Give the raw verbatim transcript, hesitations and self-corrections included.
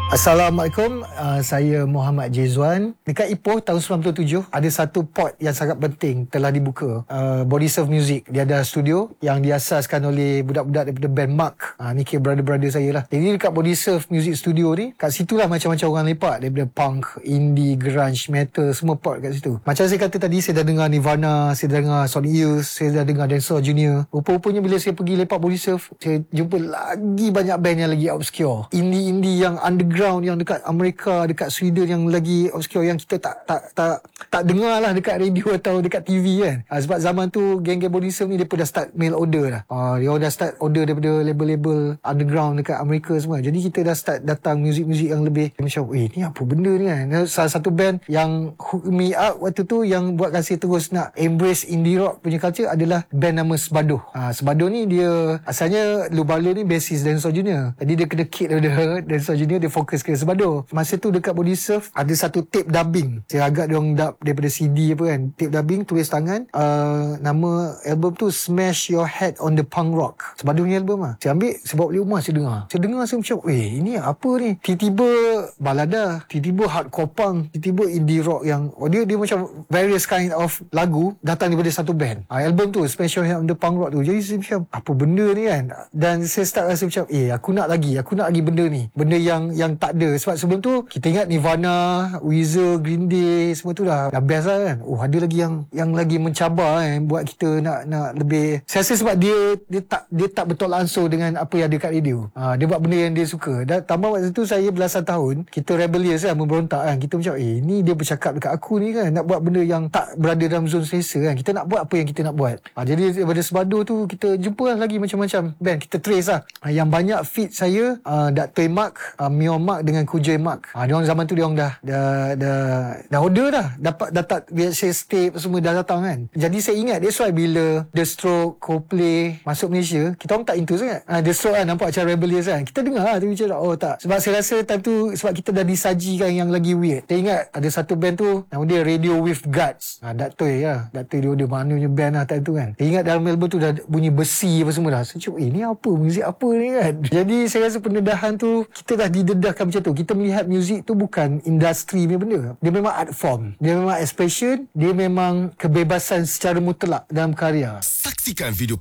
Assalamualaikum, uh, saya Muhammad Jezwan. Dekat Ipoh tahun sembilan puluh tujuh ada satu port yang sangat penting telah dibuka, uh, Body Surf Music. Dia ada studio yang diasaskan oleh budak-budak daripada band Mark. uh, Ni kira brother-brother saya lah. Jadi dekat Body Surf Music Studio ni, kat situ lah macam-macam orang lepak, daripada punk, indie, grunge, metal, semua port kat situ. Macam saya kata tadi, saya dah dengar Nirvana, saya dah dengar Sonic Youth, saya dah dengar Dinosaur Junior. Rupa-rupanya bila saya pergi lepak Body Surf, saya jumpa lagi banyak band yang lagi obscure, indie-indie yang underground, yang dekat Amerika, dekat Sweden yang lagi obscure, yang kita tak tak tak tak dengar lah dekat radio atau dekat T V kan. Ha, sebab zaman tu geng-geng Body Surf ni mereka dah start mail order dah. Ha, dia dah start order daripada label-label underground dekat Amerika semua. Jadi kita dah start datang muzik-muzik yang lebih macam, eh ni apa benda ni kan. Salah satu band yang hook me up waktu tu, yang buatkan saya terus nak embrace indie rock punya culture, adalah band nama Sebadoh. Ha, Sebadoh ni dia asalnya Lubala ni bassist Dinosaur Junior. Jadi dia kena kick daripada Dinosaur Junior, dia fokus ke Sebadoh. Masa tu dekat Body Surf ada satu tape dubbing. Saya agak diorang dub daripada C D apa kan. Tape dubbing, tulis tangan. Uh, nama album tu Smash Your Head on the Punk Rock. Sebadoh ni album lah. Saya ambil, saya bawa balik rumah, saya dengar. Saya dengar, saya macam, eh ini apa ni? Tiba-tiba balada, tiba-tiba hardcore punk, tiba-tiba indie rock yang, oh, dia dia macam various kind of lagu datang daripada satu band. Uh, album tu Smash Your Head on the Punk Rock tu. Jadi saya macam, apa benda ni kan? Dan saya start rasa macam, eh aku nak lagi, aku nak lagi benda ni. Benda yang yang tak ada. Sebab sebelum tu kita ingat Nirvana, Weezer, Green Day, semua tu dah dah best lah kan. Oh, ada lagi yang yang lagi mencabar kan, buat kita nak nak lebih. Saya rasa sebab dia dia tak dia tak betul langsung dengan apa yang ada kat radio. Ha, dia buat benda yang dia suka. Dan tambah waktu tu saya belasan tahun, kita rebellious kan, memberontak kan. Kita macam, eh ni dia bercakap dekat aku ni kan, nak buat benda yang tak berada dalam zon selesa kan. Kita nak buat apa yang kita nak buat. Ha, jadi daripada Sebadoh tu kita jumpa lah lagi macam-macam band. Kita trace lah. Ha, yang banyak fit saya, uh, Dato' Mark, uh, Mio Mark dengan Kujoy Mark. Ha, diorang zaman tu diorang dah dah dah dah order dah. Dapat dapat V H S tape semua dah datang kan. Jadi saya ingat, that's why bila The Stroke, Coldplay masuk Malaysia, kita orang tak into sangat. Ha, The Stroke kan nampak macam rebellious kan. Kita dengar lah, tapi macam, oh tak. Sebab saya rasa time tu, sebab kita dah disajikan yang lagi weird. Saya ingat ada satu band tu, nama dia Radio with Guts. Ha, Dato' ya. Dato' dia order mana punya band lah time tu kan. Saya ingat dalam album tu dah bunyi besi apa semua dah. Saya cakap, eh ni apa? Muzik apa ni kan? Jadi saya rasa pendedahan tu, kita dah didedahkan macam tu. Kita melihat muzik tu bukan industri punya benda. Dia memang art form. Dia memang expression. Dia memang kebebasan secara mutlak dalam karya. Saksikan video